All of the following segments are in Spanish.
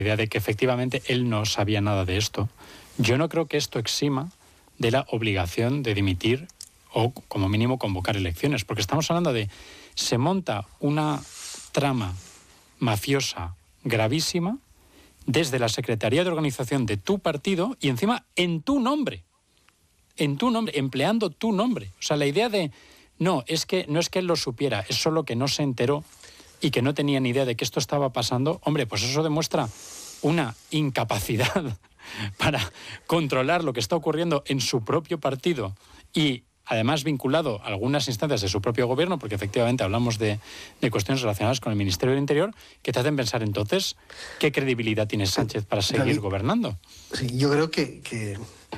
idea de que efectivamente él no sabía nada de esto, yo no creo que esto exima de la obligación de dimitir o, como mínimo, convocar elecciones. Porque estamos hablando de... Se monta una trama mafiosa gravísima desde la Secretaría de Organización de tu partido y encima en tu nombre, empleando tu nombre. O sea, la idea de... No es que él lo supiera, es solo que no se enteró y que no tenía ni idea de que esto estaba pasando. Hombre, pues eso demuestra una incapacidad para controlar lo que está ocurriendo en su propio partido y además vinculado a algunas instancias de su propio gobierno, porque efectivamente hablamos de cuestiones relacionadas con el Ministerio del Interior, que te hacen pensar entonces qué credibilidad tiene Sánchez para seguir gobernando. Sí, yo creo que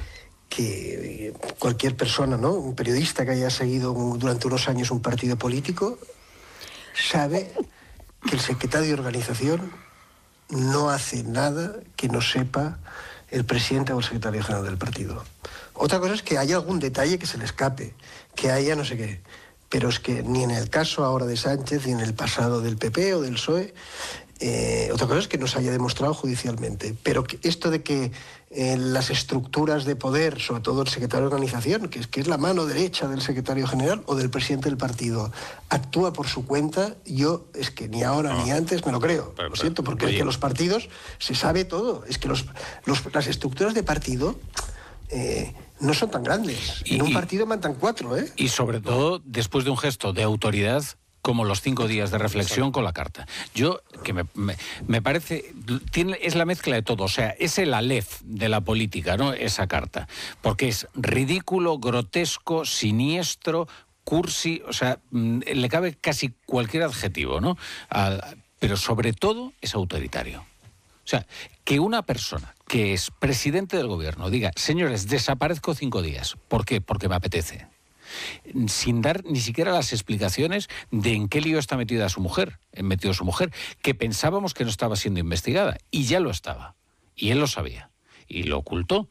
cualquier persona, ¿no?, un periodista que haya seguido durante unos años un partido político, sabe que el secretario de organización no hace nada que no sepa el presidente o el secretario general del partido. Otra cosa es que haya algún detalle que se le escape, que haya no sé qué, pero es que ni en el caso ahora de Sánchez, ni en el pasado del PP o del PSOE, otra cosa es que no se haya demostrado judicialmente, pero que esto de que las estructuras de poder, sobre todo el secretario de organización, que es la mano derecha del secretario general o del presidente del partido, actúa por su cuenta, yo es que ni ahora ni antes me lo creo. Lo siento, porque es que los partidos se sabe todo. Es que las estructuras de partido no son tan grandes. En un partido mandan 4, ¿eh? Y sobre todo después de un gesto de autoridad como los 5 días de reflexión con la carta. Yo, que me parece, es la mezcla de todo, o sea, es el Aleph de la política, ¿no?, esa carta, porque es ridículo, grotesco, siniestro, cursi, o sea, le cabe casi cualquier adjetivo, ¿no?, pero sobre todo es autoritario. O sea, que una persona que es presidente del gobierno diga, señores, desaparezco 5 días, ¿por qué? Porque me apetece, sin dar ni siquiera las explicaciones de en qué lío está metida su mujer, que pensábamos que no estaba siendo investigada, y ya lo estaba, y él lo sabía, y lo ocultó.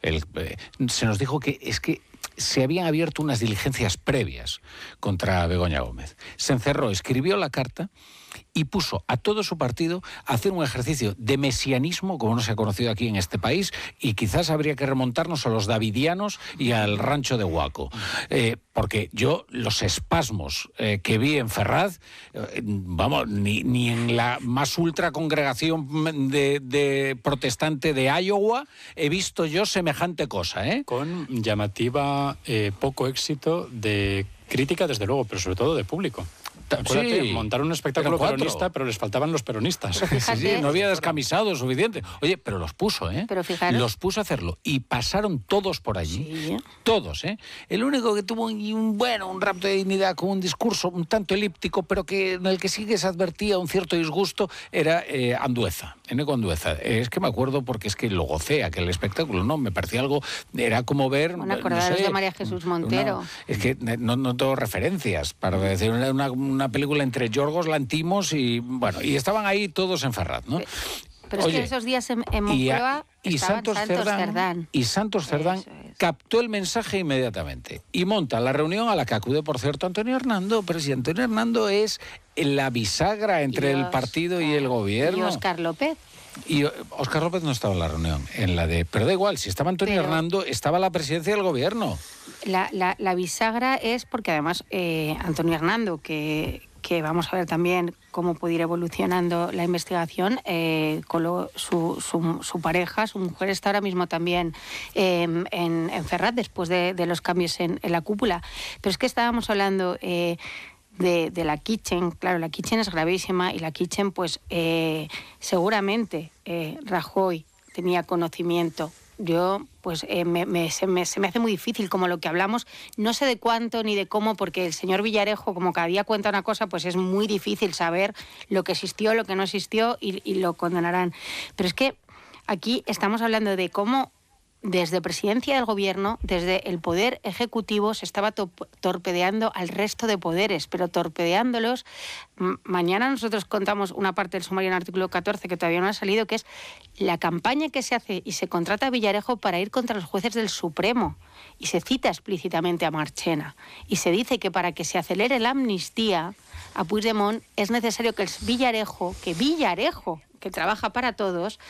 Se nos dijo que es que se habían abierto unas diligencias previas contra Begoña Gómez. Se encerró, escribió la carta y puso a todo su partido a hacer un ejercicio de mesianismo como no se ha conocido aquí en este país, y quizás habría que remontarnos a los davidianos y al rancho de Huaco, porque yo los espasmos que vi en Ferraz, vamos, ni en la más ultra congregación de protestante de Iowa he visto yo semejante cosa, ¿eh? Con llamativa poco éxito de crítica, desde luego, pero sobre todo de público. Acuérdate, sí, montaron un espectáculo peronista, pero les faltaban los peronistas. Sí, no había descamisado suficiente. Oye, pero los puso, ¿eh? Pero fijaros, los puso a hacerlo. Y pasaron todos por allí. Sí. Todos, ¿eh? El único que tuvo un rapto de dignidad con un discurso un tanto elíptico, pero que en el que sí que se advertía un cierto disgusto, era Andueza, Eneco Andueza. Es que me acuerdo porque es que lo gocé aquel espectáculo, ¿no? Me parecía algo, era como ver... Bueno, acordaros de María Jesús Montero. Es que no tengo referencias para decir una película entre Yorgos Lantimos y, bueno, y estaban ahí todos en Ferraz, ¿no? Pero oye, es que esos días en Moncloa estaban Santos Cerdán captó el mensaje inmediatamente y monta la reunión a la que acude, por cierto, Antonio Hernando, pero si Antonio Hernando es la bisagra entre el partido y el gobierno. Y Óscar López. Y Óscar López no estaba en la reunión, pero da igual, si estaba Antonio Hernando, estaba la presidencia del gobierno. La bisagra es porque además Antonio Hernando, que vamos a ver también cómo puede ir evolucionando la investigación, su pareja, su mujer, está ahora mismo también en Ferraz después de los cambios en la cúpula. Pero es que estábamos hablando... De la Kitchen, claro, la Kitchen es gravísima y la Kitchen, pues seguramente Rajoy tenía conocimiento. Yo, pues se me hace muy difícil, como lo que hablamos, no sé de cuánto ni de cómo, porque el señor Villarejo, como cada día cuenta una cosa, pues es muy difícil saber lo que existió, lo que no existió y lo condenarán. Pero es que aquí estamos hablando de cómo desde presidencia del gobierno, desde el poder ejecutivo, se estaba torpedeando al resto de poderes, pero torpedeándolos. Mañana nosotros contamos una parte del sumario en el artículo 14 que todavía no ha salido, que es la campaña que se hace y se contrata a Villarejo para ir contra los jueces del Supremo. Y se cita explícitamente a Marchena. Y se dice que para que se acelere la amnistía, a Puigdemont, es necesario que Villarejo, que trabaja para todos,